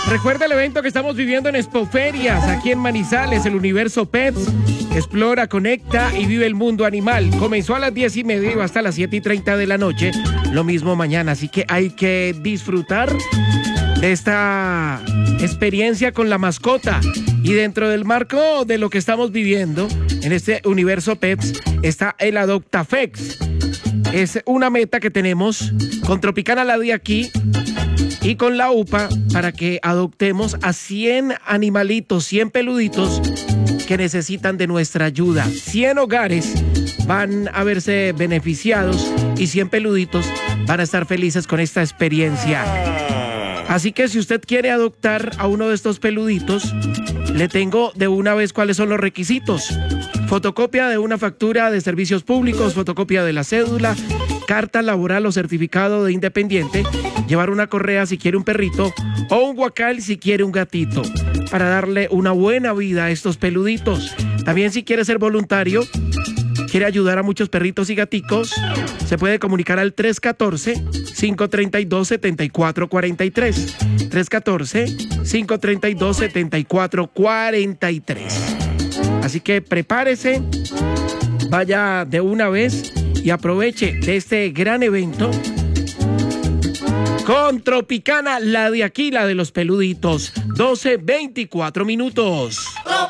Recuerda el evento que estamos viviendo en Expoferias, aquí en Manizales, el Universo Pets. Explora, conecta y vive el mundo animal. Comenzó a las 10:30 y va hasta las 7:30 de la noche. Lo mismo mañana, así que hay que disfrutar de esta experiencia con la mascota. Y dentro del marco de lo que estamos viviendo en este Universo Pets está el AdoptaFex. Es una meta que tenemos con Tropicana La de aquí y con la UPA para que adoptemos a 100 animalitos, 100 peluditos que necesitan de nuestra ayuda. 100 hogares van a verse beneficiados y 100 peluditos van a estar felices con esta experiencia. Así que si usted quiere adoptar a uno de estos peluditos, le tengo de una vez cuáles son los requisitos. Fotocopia de una factura de servicios públicos, fotocopia de la cédula, carta laboral o certificado de independiente, llevar una correa si quiere un perrito o un guacal si quiere un gatito, para darle una buena vida a estos peluditos. También si quiere ser voluntario, quiere ayudar a muchos perritos y gaticos, se puede comunicar al 314-532-7443. 314-532-7443. Así que prepárese, vaya de una vez y aproveche de este gran evento con Tropicana, la de aquí, la de los peluditos. 12:24 minutos.